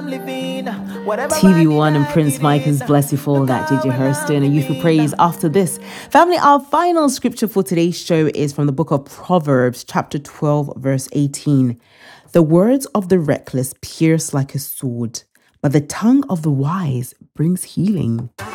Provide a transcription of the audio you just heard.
I'm living. Whatever TV1 and Prince Micah's Bless You For All That, JJ Hurston and Youth for Praise after this. Family, our final scripture for today's show is from the book of Proverbs, chapter 12, verse 18. The words of the reckless pierce like a sword, but the tongue of the wise brings healing.